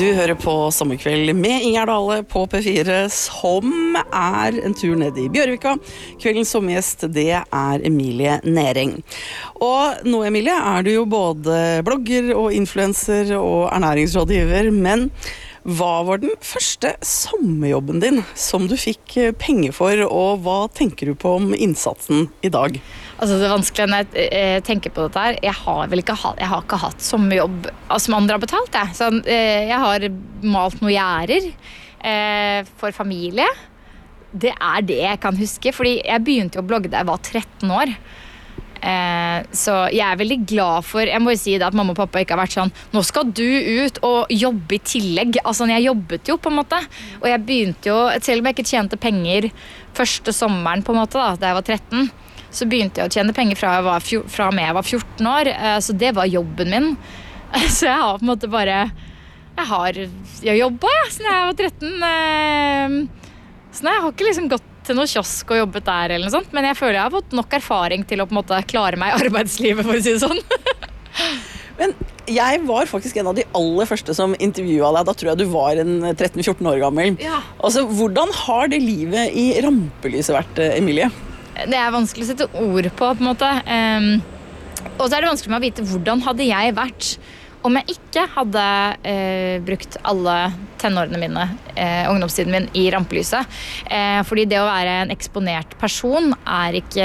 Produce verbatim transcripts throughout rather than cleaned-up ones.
Du hører på Sommerkveld med Ingjerd Dale på P fire, som er en tur ned i Bjørvika. Kveldens sommergjest, det er Emilie Nering. Og nå, Emilie, er du jo både blogger og influencer og ernæringsrådgiver, men hva var den første sommerjobben din som du fikk penger for, og hva tenker du på om innsatsen i dag? Altså det er vanskelig når jeg eh, tenker på dette her. Jeg har vel ikke hatt, jeg har ikke hatt sommerjobb altså, som andre har betalt. Jeg, så, eh, jeg har malt noen gjerder eh, for familie. Det er det jeg kan huske, fordi jeg begynte jo å blogge da jeg var tretten år. Eh, så jeg er veldig glad for, jeg må jo si det at mamma og pappa ikke har vært sånn, nå skal du ut og jobbe i tillegg. Altså jeg jobbet jo på en måte, og jeg begynte jo, selv om jeg ikke tjente penger første sommeren på en måte da, da jeg var tretten, så begynte jeg å tjene penger fra jeg var, fra med jeg var fjorten år, så det var jobben min. Så jeg har på en måte bare, jeg har jeg jobbet ja, siden jeg var tretten, så jeg har ikke liksom gått til noe kiosk og jobbet der eller noe sånt, men jeg føler jeg har fått nok erfaring til å på en måte klare meg i arbeidslivet, for å si det sånn. Men jeg var faktisk en av de aller første som intervjuet deg, da tror jeg du var en tretten fjorten år gammel. Ja. Altså, hvordan har det livet i rampelyset vært, Emilie? Det er vanskelig å sette ord på, på en måte. Um, og så er det vanskelig med å vite hvordan hadde jeg vært om jeg ikke hadde uh, brukt alle tenårene mine, uh, ungdomstiden min, i rampelyset. Uh, fordi det å være en eksponert person er ikke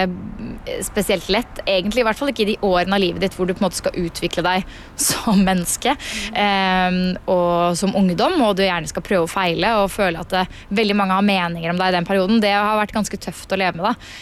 spesielt lett, egentlig i hvert fall ikke i de årene av livet ditt hvor du på en måte skal utvikle deg som menneske um, og som ungdom, og du gjerne skal prøve å feile og føle at det, veldig mange har meninger om deg i den perioden. Det har vært ganske tøft å leve med da.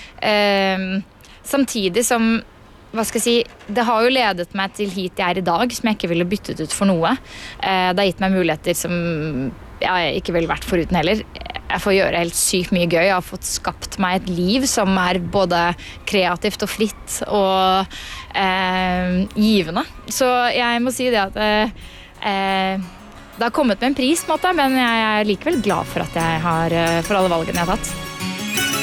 Um, samtidig som hva skal jeg si, det har jo ledet meg til hit jeg er i dag, som jeg ikke ville byttet ut for noe. Eh, det har gitt meg muligheter som jeg ikke ville vært foruten heller. Jeg får gjøre helt sykt mye gøy. Jeg har fått skapt meg et liv som er både kreativt og fritt og eh, givende. Så jeg må si det at eh, det har kommet med en pris, på en måte, men jeg er likevel glad for at jeg har, for alle valgene jeg har tatt.